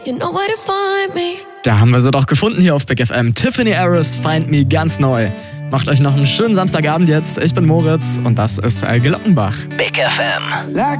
You know where to find me. Da haben wir sie doch gefunden hier auf Big FM. Tiffany Harris, Find Me, ganz neu. Macht euch noch einen schönen Samstagabend jetzt. Ich bin Moritz und das ist Glockenbach. Big FM.